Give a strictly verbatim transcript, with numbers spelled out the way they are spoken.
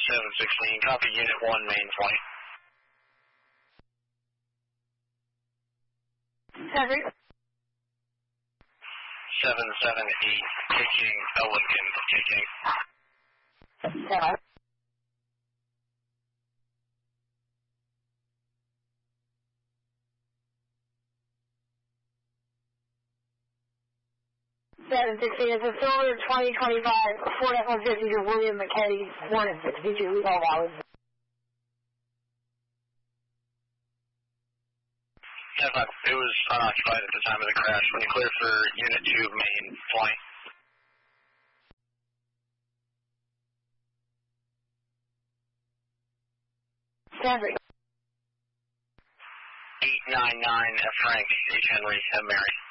seven sixteen, copy unit one, main flight. Cedric. seven seven eight, taking uh, Lincoln, taking. Seven. seven sixteen, it's a silver twenty twenty-five Ford F one fifty to William McKay, one and sixty-two, all hours. Yeah, but it was unoccupied at the time of the crash. When you clear for unit two, main flight. Cedric. eight nine nine, F Frank, H Henry, M Mary.